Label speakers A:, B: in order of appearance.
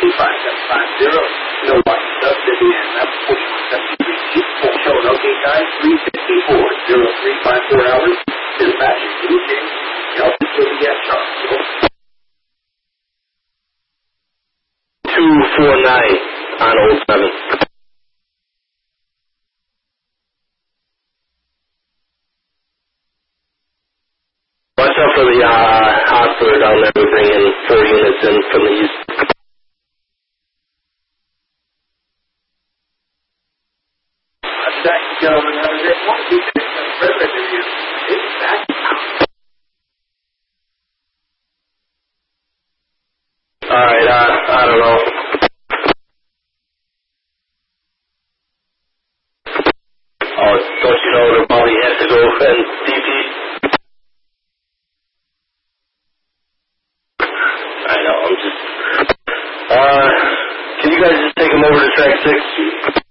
A: 2550, Milwaukee Subs, Indiana, 4173, full show locating time 3:54, 0354 hours, dispatching to James, Nelson KBS Charles.
B: 249 on Old 7. Watch out for the hospital down there. We're bringing 4 units in from the east.
A: Thank you, gentlemen. Have a great morning.
B: Alright, I don't know. Oh, don't you know the body has to go and DP? I know, I'm just... can you guys just take him over to track 6?